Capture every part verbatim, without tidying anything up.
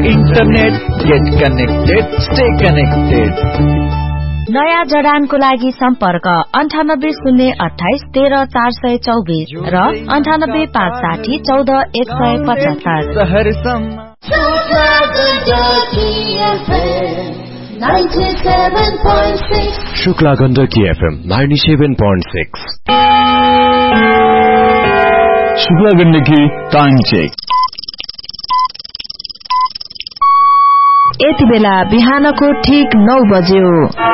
Internet, get connected, stay connected. नयाँ जडानको लागि सम्पर्क अन्ठानब्बे शून्य अठाइस तेह्र चार सय चौबिस र अन्ठानब्बे पाँच साठी चौध एक सय पचहत्तर। Shukla Gandaki FM ninety seven point six. Shukla Gandaki time check. यति बेला बिहानको ठीक नौ बज्यो।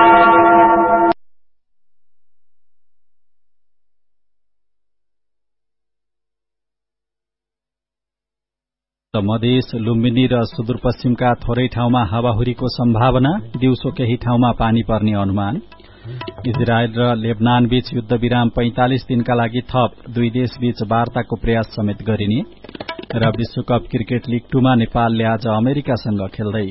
मधेस, लुम्बिनी र सुदूरपश्चिमका थोरै ठाउँमा हावाहुरीको सम्भावना, दिउँसो केही ठाउँमा पानी पर्ने अनुमान। इजरायल र लेबनान बीच युद्ध विराम पैंतालिस दिनका लागि थप, दुई देश बीच वार्ताको प्रयास समेत गरिने। र विश्वकप क्रिकेट लीग टूमा नेपालले आज अमेरिकासँग खेल्दै।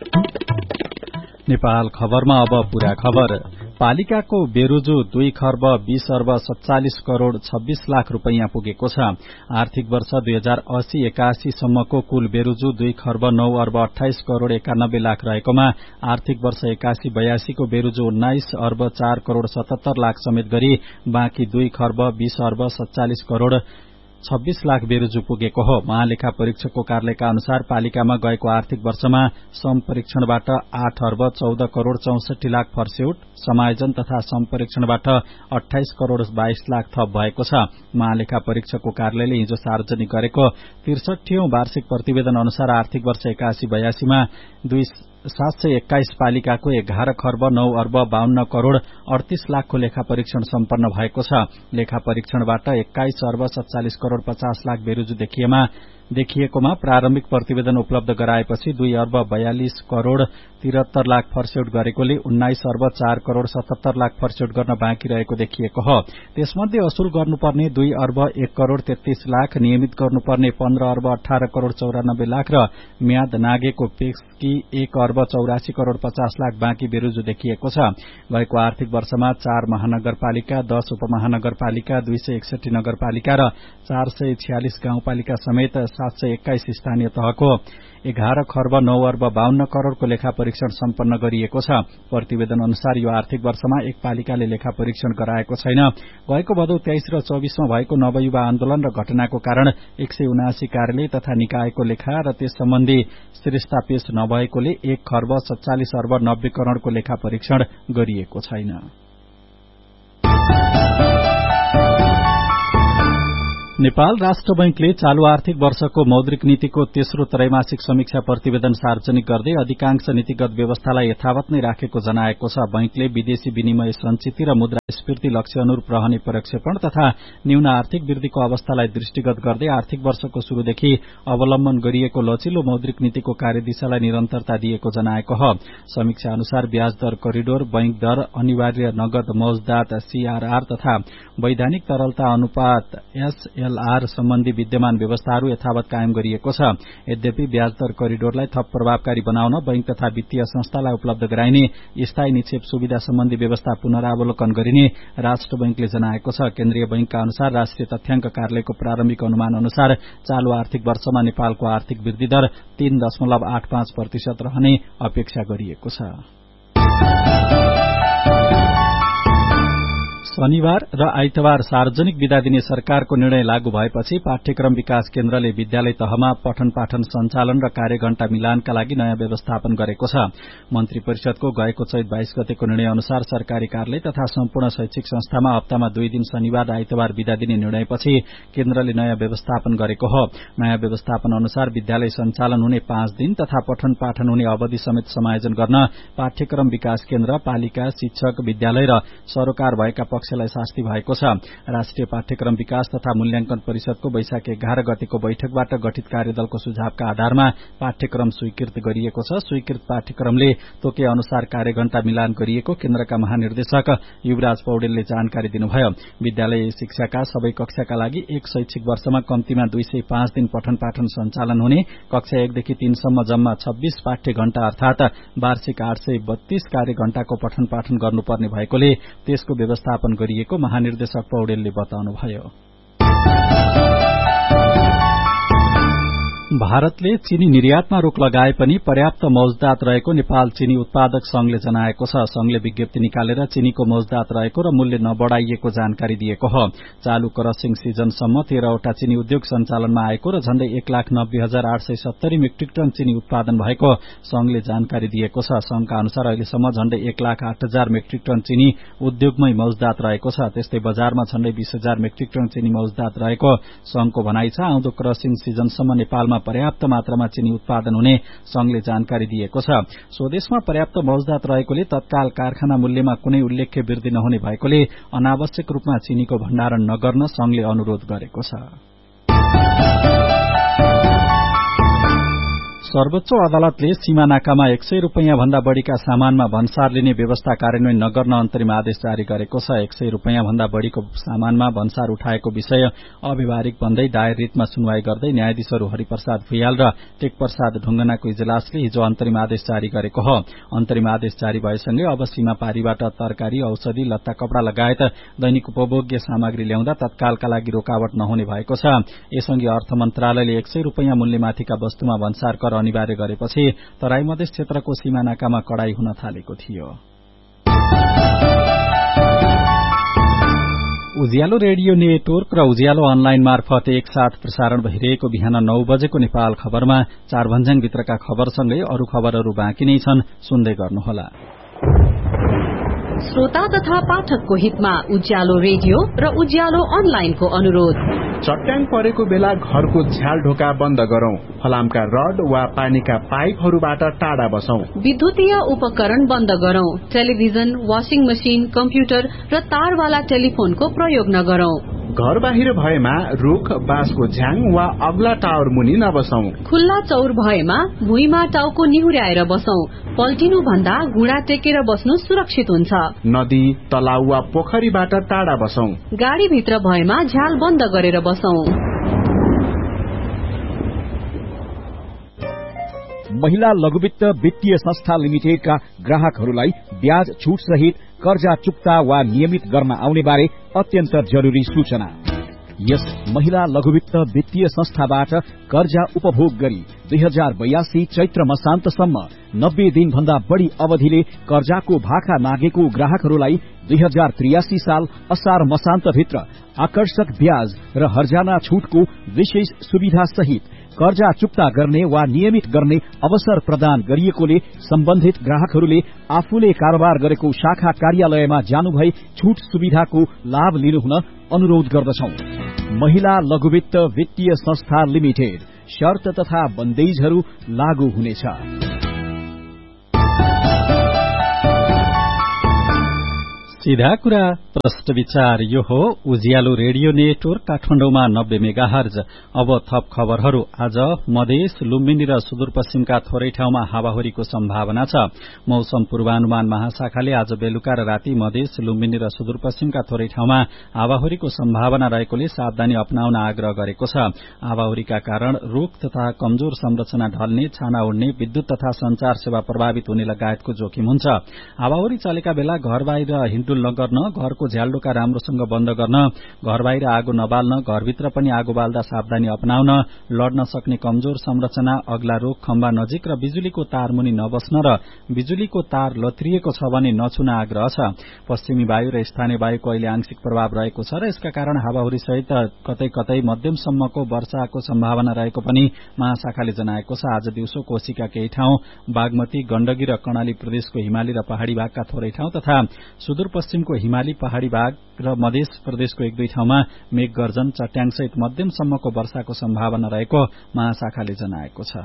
नेपाल खबरमा अब पूरा खबर। पालिकाको बेरोजु दुई खर्ब बीस अर्ब सत्तालिस करोड़ छब्बीस लाख रूपैयाँ पुगेको छ। आर्थिक वर्ष दुई हजार अस्सी एकासी सम्मको कुल बेरोजु दुई खर्ब नौ अर्ब अठाइस करोड़ एकानब्बे लाख रहेकोमा आर्थिक वर्ष एकासी बयासी को बेरोजु उन्नाइस अर्ब चार करोड़ सतहत्तर लाख समेत गरी बाँकी दुई खर्ब बीस अर्ब सत्तालिस करोड़ छब्बीस लाख बेरोजु पुगेको हो। महालेखा परीक्षकको कार्यालयका अनुसार पालिकामा गएको आर्थिक वर्षमा सम्परीक्षणबाट आठ अर्ब चौध करोड़ चौसठी लाख फर्स्यौट, समायोजन तथा सम्परीक्षणबाट अठाइस करोड़ बाइस लाख थप भएको छ। महालेखा परीक्षकको कार्यालयले हिजो सार्वजनिक गरेको त्रिसठीऔं वार्षिक प्रतिवेदन अनुसार आर्थिक वर्ष एकासी बयासीमा दुई सात सय एक्काइस पालिकाको एघार खर्ब नौ अर्ब बाहन्न करोड़ अड़तीस लाखको लेखा परीक्षण सम्पन्न भएको छ। लेखा परीक्षणबाट एक्काइस अर्ब सत्तालिस करोड़ पचास लाख बेरोजु देखिएमा देखिएकोमा प्रारम्भिक प्रतिवेदन उपलब्ध गराएपछि दुई अर्ब बयालिस करोड़ तिहत्तर लाख फर्स्यौट गरेकोले उन्नाइस अर्ब चार करोड़ सतहत्तर लाख फर्स्यौट गर्न बाँकी रहेको देखिएको हो। त्यसमध्ये असुल गर्नुपर्ने दुई अर्ब एक करोड़ तेत्तीस लाख, नियमित गर्नुपर्ने पन्ध्र अर्ब अठार करोड़ चौरानब्बे लाख र म्याद नागेको पेक्सकी एक अर्ब चौरासी करोड़ पचास लाख बाँकी बेरोजु देखिएको छ। गएको आर्थिक वर्षमा चार महानगरपालिका, दश उपमहानगरपालिका, दुई सय एकसठी नगरपालिका र चार सय छियालिस गाउँपालिका समेत सात सय एक्काइस स्थानीय तहको एघार खर्ब नौ अर्ब बाहन्न करोड़को लेखा परीक्षण सम्पन्न गरिएको छ। प्रतिवेदन अनुसार यो आर्थिक वर्षमा एक पालिकाले लेखा परीक्षण गराएको छैन। गएको भदौ तेइस र चौबीसमा भएको नवयुवा आन्दोलन र घटनाको कारण एक सय उनासी कार्यालय तथा निकायको लेखा र त्यस सम्बन्धी स्थिरता पेश नभएकोले एक खर्ब सत्तालिस अर्ब नब्बे करोड़को लेखा परीक्षण गरिएको छैन। नेपाल राष्ट्र बैंकले चालू आर्थिक वर्षको मौद्रिक नीतिको तेस्रो त्रैमासिक समीक्षा प्रतिवेदन सार्वजनिक गर्दै अधिकांश नीतिगत व्यवस्थालाई यथावत नै राखेको जनाएको छ। बैंकले विदेशी विनिमय संचिति र मुद्रास्फीति लक्ष्य अनुरूप रहने प्रक्षेपण तथा न्यून आर्थिक वृद्धिको अवस्थालाई दृष्टिगत गर्दै आर्थिक वर्षको शुरूदेखि अवलम्बन गरिएको लचिलो मौद्रिक नीतिको कार्यदिशालाई निरन्तरता दिएको जनाएको हो। समीक्षा अनुसार ब्याज दर करिडोर, बैंक दर, अनिवार्य नगद मौजदात सीआरआर तथा वैधानिक तरलता अनुपात एसएलआर सम्बन्धी विद्यमान व्यवस्थाहरू यथावत कायम गरिएको छ। यद्यपि ब्याज दर करिडोरलाई थप प्रभावकारी बनाउन बैंक तथा वित्तीय संस्थालाई उपलब्ध गराइने स्थायी निक्षेप सुविधा सम्बन्धी व्यवस्था पुनरावलोकन गरिने राष्ट्र बैंकले जनाएको छ। केन्द्रीय बैंकका अनुसार राष्ट्रिय तथ्याङ्क कार्यालयको प्रारम्भिक अनुमान अनुसार चालू आर्थिक वर्षमा नेपालको आर्थिक वृद्धि दर तीन दशमलव आठ पाँच प्रतिशत रहने अपेक्षा गरिएको छ। शनिबार र आइतबार सार्वजनिक विदा दिने सरकारको निर्णय लागू भएपछि पाठ्यक्रम विकास केन्द्रले विद्यालय तहमा पठन पाठन सञ्चालन र कार्यघण्टा मिलानका लागि नयाँ व्यवस्थापन गरेको छ। मन्त्री परिषदको गएको चैत बाइस गतेको निर्णय अनुसार सरकारी कार्यालय तथा सम्पूर्ण शैक्षिक संस्थामा हप्तामा दुई दिन शनिबार र आइतबार विदा दिने निर्णयपछि केन्द्रले नयाँ व्यवस्थापन गरेको हो। नयाँ व्यवस्थापन अनुसार विद्यालय सञ्चालन हुने पाँच दिन तथा पठन पाठन हुने अवधि समेत समायोजन गर्न पाठ्यक्रम विकास केन्द्र, पालिका, शिक्षक, विद्यालय र सरोकार भएका पक्षलाई शास्ति भएको छ। राष्ट्रिय पाठ्यक्रम विकास तथा मूल्याङ्कन परिषदको वैशाख एघार गतेको बैठकबाट गठित कार्यदलको सुझावका आधारमा पाठ्यक्रम स्वीकृत गरिएको छ। स्वीकृत पाठ्यक्रमले तोके अनुसार कार्यघण्टा मिलान गरिएको केन्द्रका महानिर्देशक युवराज पौडेलले जानकारी दिनुभयो। विद्यालय शिक्षाका सबै कक्षाका लागि एक शैक्षिक वर्षमा कम्तीमा दुई सय पाँच दिन पठन पाठन सञ्चालन हुने, कक्षा एकदेखि तीनसम्म जम्मा छब्बीस पाठ्य घण्टा अर्थात वार्षिक आठ सय बत्तीस कार्यघण्टाको पठन पाठन गर्नुपर्ने भएकोले त्यसको व्यवस्थापन गरिएको महानिर्देशक पौडेलले बताउनुभयो। भारतले चीनी निर्यातमा रोक लगाए पनि पर्याप्त मौजदात रहेको नेपाल चीनी उत्पादक संघले जनाएको छ। संघले विज्ञप्ति निकालेर चीनीको मौजदात रहेको र मूल्य नबढ़ाइएको जानकारी दिएको हो। चालू क्रसिङ सिजनसम्म तेह्रवटा चीनी उद्योग सञ्चालनमा आएको र झण्डै एक लाख नब्बे हजार आठ सय सत्तरी मेट्रिक टन चीनी उत्पादन भएको संघले जानकारी दिएको छ। संघका अनुसार अहिलेसम्म झण्डै एक लाख आठ हजार मेट्रिक टन चीनी उद्योगमै मौजदात रहेको छ। त्यस्तै बजारमा झण्डै बीस हजार मेट्रिक टन चीनी मौजदात रहेको संघको भनाइ छ। आउँदो क्रसिङ सिजनसम्म नेपालमा पर्याप्त मात्रामा चीनी उत्पादन हुने संघले जानकारी दिएको छ। स्वदेशमा पर्याप्त मौजदात रहेकोले तत्काल कारखाना मूल्यमा कुनै उल्लेख्य वृद्धि नहुने भएकोले अनावश्यक रूपमा चीनीको भण्डारण नगर्न संघले अनुरोध गरेको छ। सर्वोच्च अदालतले सीमा नाकामा एक सय रूपियाँ भन्दा बढ़ीका सामानमा भन्सार लिने व्यवस्था कार्यान्वयन नगर्न अन्तरिम आदेश जारी गरेको छ। एक सय रूपियाँ भन्दा बढ़ीको सामानमा भन्सार उठाएको विषय अव्यवहारिक भन्दै दायर रिटमा सुनवाई गर्दै न्यायाधीशहरू हरिप्रसाद भुइयाल र टेक प्रसाद ढुंगनाको इजलासले हिजो अन्तरिम आदेश जारी गरेको हो। अन्तरिम आदेश जारी भएसँगै अब सीमा पारीबाट तरकारी, औषधि, लत्ता, कपड़ा लगायत दैनिक उपभोग्य सामग्री ल्याउँदा तत्कालका लागि रोकावट नहुने भएको छ। यसअघि अर्थ मन्त्रालयले एक सय रूपियाँ मूल्यमाथिका वस्तुमा भन्सार कर अनिवार्य गरेपछि तराई मधेस क्षेत्रको सीमा नाकामा कडाई हुन थालेको थियो। उज्यालो रेडियो नेटवर्क र उज्यालो अनलाइन मार्फत एकसाथ प्रसारण भइरहेको बिहान नौ बजेको नेपाल खबरमा चार भन्ज्याङभित्रका खबरसँगै अरू खबरहरू बाँकी नै छन्, सुन्दै गर्नुहोला। श्रोता तथा पाठकको हितमा उज्यालो रेडियो र उज्यालो अनलाइनको अनुरोध। चट्याङ परेको बेला घरको झ्याल ढोका बन्द गरौं। फलामका रड वा पानीका पाइपहरूबाट टाढा बसौं। विद्युतीय उपकरण बन्द गरौं। टेलिभिजन, वाशिङ मशिन, कम्प्युटर र तारवाला टेलिफोनको प्रयोग नगरौं। घर बाहिर भएमा रुख, बाँसको झ्याङ वा अग्ला टावर मुनि नबसौं। खुल्ला चौर भएमा भुइँमा टाउको निहुर्याएर बसौं। पल्टिनु भन्दा घुँडा टेकेर बस्नु सुरक्षित हुन्छ। नदी, तलाउ वा पोखरीबाट टाढा बसौं। गाडी भित्र भएमा झ्याल बन्द गरेर बसौं। महिला लघुवित्त वित्तीय संस्था लिमिटेडका ग्राहकहरूलाई ब्याज छूट सहित कर्जा चुक्ता वा नियमित गर्न आउने बारे अत्यन्त जरूरी सूचना। यस महिला लघुवित्त वित्तीय संस्थाबाट कर्जा उपभोग गरी दुई हजार बयासी चैत्र मसान्तसम्म नब्बे दिन भन्दा बढ़ी अवधिले कर्जाको भाका मागेको ग्राहकहरूलाई दुई हजार त्रियासी साल असार मसान्तभित्र आकर्षक ब्याज र हर्जाना छूटको विशेष सुविधा सहित कर्जा चुक्ता गर्ने वा नियमित गर्ने अवसर प्रदान गरिएकोले सम्बन्धित ग्राहकहरूले आफूले कारोबार गरेको शाखा कार्यालयमा जानुभई छूट सुविधाको लाभ लिनुहुन अनुरोध गर्दछौं। महिला लघुवित्त वित्तीय संस्था लिमिटेड। शर्त तथा बन्देजहरू लागू हुनेछ। सीधा कुरा प्रश्न विचार यो हो उज्यालो रेडियो नेटवर्क काठमाडौँमा नब्बे मेगाहर्ज। अब थप खबरहरू। आज मधेस, लुम्बिनी र सुदूरपश्चिमका थोरै ठाउँमा हावाहुरीको सम्भावना छ। मौसम पूर्वानुमान महाशाखाले आज बेलुका र राति मधेस, लुम्बिनी र सुदूरपश्चिमका थोरै ठाउँमा हावाहुरीको सम्भावना रहेकोले सावधानी अपनाउन आग्रह गरेको छ। हावाहुरीका कारण रूख तथा कमजोर संरचना ढल्ने, छाना उड्ने, विद्युत तथा संचार सेवा प्रभावित हुने लगायतको जोखिम हुन्छ। हावाहुरी चलेका बेला घर बाहिर हिँडडुल नगर्न, घरको झ्यालडोका राम्रोसँग बन्द गर्न, घर बाहिर आगो नबाल्न, घरभित्र पनि आगो बाल्दा सावधानी अपनाउन, लड्न सक्ने कमजोर संरचना, अग्ला रुख, खम्बा नजिक र बिजुलीको तार मुनि नबस्न र बिजुलीको तार लत्रिएको छ भने नछुन आग्रह छ। पश्चिमी वायु र स्थानीय वायुको अहिले आंशिक प्रभाव रहेको छ र यसका कारण हावाहुरी सहित कतै कतै मध्यमसम्मको वर्षाको सम्भावना रहेको पनि महाशाखाले जनाएको छ। आज दिउँसो कोशीका केही ठाउँ, बागमती, गण्डकी र कर्णाली प्रदेशको हिमाली र पहाड़ी भागका थोरै ठाउँ तथा सुदूरपश्चिमको हिमाली, पहाड़ी भाग र मध्य प्रदेशको एक दुई ठाउँमा मेघ गर्जन, चट्याङ सहित मध्यमसम्मको वर्षाको सम्भावना रहेको महाशाखाले जनाएको छ।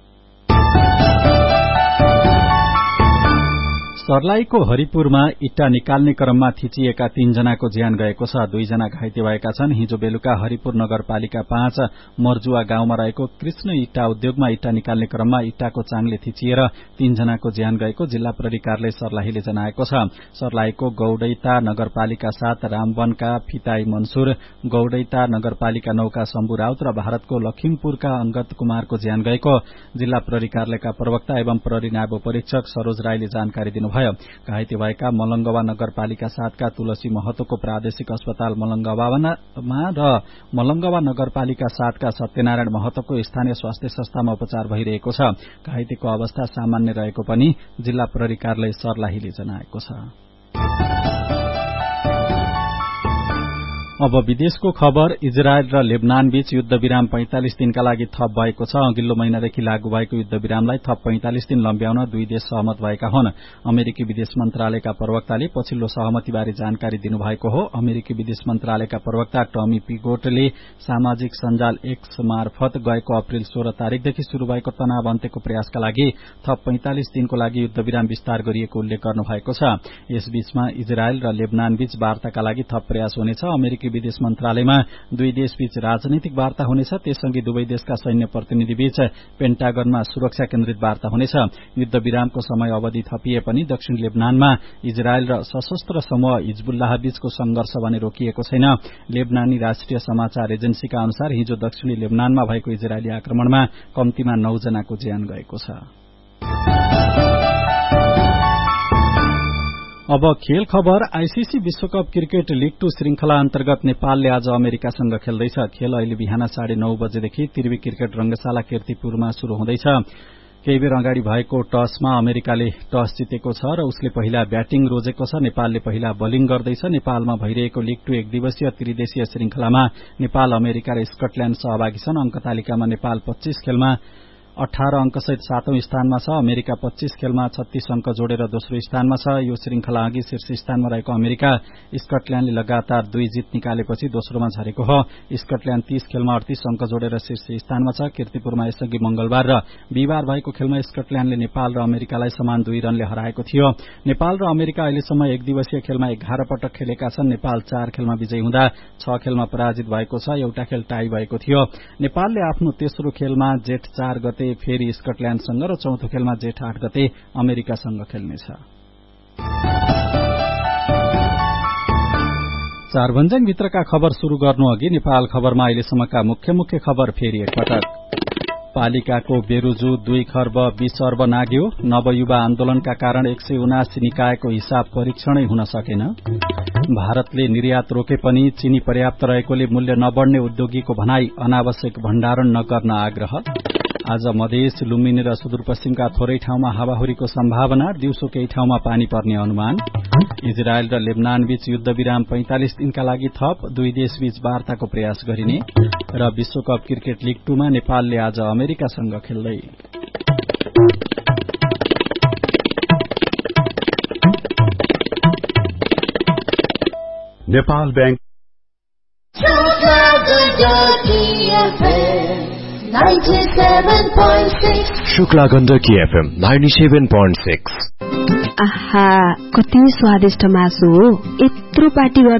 सर्लाहीको हरिपुरमा इट्टा निकाल्ने क्रममा थिचिएका तीनजनाको ज्यान गएको छ। दुईजना घाइते भएका छन्। हिजो बेलुका हरिपुर नगरपालिका पाँच मर्जुवा गाउँमा रहेको कृष्ण इट्टा उद्योगमा इट्टा निकाल्ने क्रममा इट्टाको चाङले थिचिएर तीनजनाको ज्यान गएको जिल्ला प्रहरी कार्यालय सर्लाहीले जनाएको छ। सर्लाहीको गौडैता नगरपालिका सात रामवनका फिताई मनसुर, गौडैता नगरपालिका नौका शम्भु राउत र भारतको लखिमपुरका अंगत कुमारको ज्यान गएको जिल्ला प्रहरी कार्यालयका प्रवक्ता एवं प्रहरी नायब परीक्षक सरोज राईले जानकारी दिनुभयो। भयो। घाइते भएका मलंगवा नगरपालिका सातका तुलसी महतोको प्रादेशिक अस्पताल मलंगवामा र मलंगवा नगरपालिका सातका सत्यनारायण महतोको स्थानीय स्वास्थ्य संस्थामा उपचार भइरहेको छ। घाइतेको अवस्था सामान्य रहेको पनि जिल्ला प्रहरी कार्यालय सर्लाहीले जनाएको छ। अब विदेशको खबर। इजरायल र लेबनान बीच युद्ध विराम पैंतालिस दिनका लागि थप भएको छ। अघिल्लो महिनादेखि लागू भएको युद्ध विरामलाई थप पैंतालिस दिन लम्ब्याउन दुई देश सहमत भएका हुन्। अमेरिकी विदेश मन्त्रालयका प्रवक्ताले पछिल्लो सहमतिबारे जानकारी दिनुभएको हो। अमेरिकी विदेश मन्त्रालयका प्रवक्ता टमी पिगोटले सामाजिक सञ्जाल एक्स मार्फत गएको अप्रेल सोह्र तारिकदेखि शुरू भएको तनाव अन्त्यको प्रयासका लागि थप पैंतालिस दिनको लागि युद्ध विराम विस्तार गरिएको उल्लेख गर्नुभएको छ। यसबीचमा इजरायल र लेबनान बीच वार्ताका लागि थप प्रयास हुनेछ। अमेरिकी विदेश मन्त्रालयमा दुई देशबीच राजनैतिक वार्ता हुनेछ। त्यससँगै दुवै देशका सैन्य प्रतिनिधिबीच पेन्टागनमा सुरक्षा केन्द्रित वार्ता हुनेछ। युद्ध विरामको समय अवधि थपिए पनि दक्षिण लेबनानमा इजरायल र सशस्त्र समूह हिजबुल्लाह बीचको संघर्ष भने रोकिएको छैन। लेबनानी राष्ट्रिय समाचार एजेन्सीका अनुसार हिजो दक्षिणी लेबनानमा भएको इजरायली आक्रमणमा कम्तीमा नौ जनाको ज्यान गएको छ। अब खेल खबर। आईसीसी विश्वकप क्रिकेट लीग टू श्रृंखला अन्तर्गत नेपालले आज अमेरिकासँग खेल्दैछ। खेल अहिले बिहान साढे नौ बजेदेखि त्रिवी क्रिकेट रंगशाला कीर्तिपुरमा शुरू हुँदैछ। केही बेर अगाडि भएको टसमा अमेरिकाले टस जितेको छ र उसले पहिला ब्याटिङ रोजेको छ। नेपालले पहिला बलिङ गर्दैछ। नेपालमा भइरहेको लीग टू एक दिवसीय त्रिदेशीय श्रृंखलामा नेपाल, अमेरिका र स्कटल्याण्ड सहभागी छन्। अंक तालिकामा नेपाल पच्चीस खेलमा अठार अंकसहित सातौं स्थानमा छ। अमेरिका पच्चीस खेलमा छत्तीस अंक जोडेर दोस्रो स्थानमा छ। यो श्रृंखला अघि शीर्ष स्थानमा रहेको अमेरिका स्कटल्याण्डले लगातार दुई जित निकालेपछि दोस्रोमा झरेको हो। स्कटल्याण्ड तीस खेलमा अडतीस अंक जोडेर शीर्ष स्थानमा छ। कीर्तिपुरमा यसअघि मंगलबार र बिहिबार भएको खेलमा स्कटल्याण्डले नेपाल र अमेरिकालाई समान दुई रनले हराएको थियो। नेपाल र अमेरिका अहिलेसम्म एक दिवसीय खेलमा एघार पटक खेलेका छन्। नेपाल चार खेलमा विजयी हुँदा छ खेलमा पराजित भएको छ। एउटा खेल टाई भएको थियो। नेपालले आफ्नो तेस्रो खेलमा जेठ चार गते फेरि स्कटल्याण्डसँग र चौथो खेलमा जेठ आठ गते अमेरिकासँग खेल्नेछ। चारभन्ज्याङ भित्रका खबर शुरू गर्नु अघि नेपाल खबरमा अहिलेसम्मका मुख्य मुख्य खबर फेरि एकपटक। पालिकाको बेरुजु दुई खर्ब बीस अर्ब नाग्यो। नवयुवा आन्दोलनका कारण एक सय उनासी निकायको हिसाब परीक्षणै हुन सकेन। भारतले निर्यात रोके पनि चिनी पर्याप्त रहेकोले मूल्य नबढ्ने उद्योगीको भनाई। अनावश्यक भण्डारण नगर्न आग्रह। आज मधेस, लुम्बिनी र सुदूरपश्चिमका थोरै ठाउँमा हावाहुरीको सम्भावना। दिउँसो केही ठाउँमा पानी पर्ने अनुमान। इजरायल र लेबनान बीच युद्ध विराम पैंतालिस दिनका लागि थप। दुई देशबीच वार्ताको प्रयास गरिने र विश्वकप क्रिकेट लीग टूमा नेपालले आज अमेरिकासँग खेल्दै। Nepal bank Shukla Gandaki FM ninety seven point six. आहा, कति स्वादिष्ट मासु हो। यत्रो पार्टी